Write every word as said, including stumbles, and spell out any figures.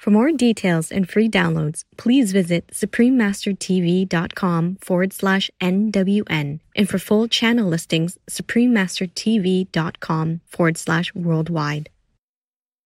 For more details and free downloads, please visit suprememastertv.com forward slash NWN. And for full channel listings, suprememastertv.com forward slash worldwide.